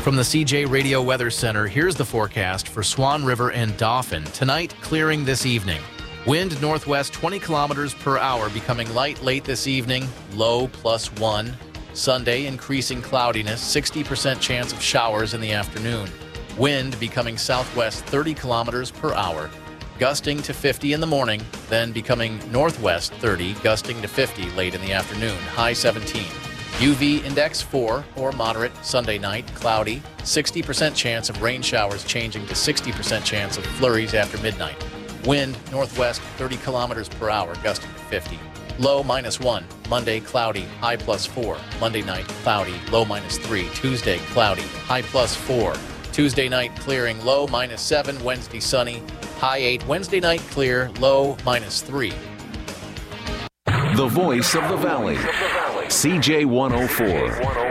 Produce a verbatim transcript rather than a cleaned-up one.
From the C J Radio Weather Center, here's the forecast for Swan River and Dauphin. Tonight, clearing this evening. Wind northwest twenty kilometers per hour, becoming light late this evening, low plus one. Sunday, increasing cloudiness, sixty percent chance of showers in the afternoon. Wind becoming southwest thirty kilometers per hour, gusting to fifty in the morning, then becoming northwest thirty, gusting to fifty late in the afternoon, high seventeen. U V index four or moderate Sunday night, cloudy, sixty percent chance of rain showers changing to sixty percent chance of flurries after midnight. Wind northwest thirty kilometers per hour, gusting to fifty. Low minus one. Monday, cloudy, high plus four. Monday night, cloudy, low minus three. Tuesday, cloudy, high plus four. Tuesday night, clearing, low minus seven. Wednesday, sunny, high eight. Wednesday night, clear, low minus three. The voice of the Valley, C J one oh four.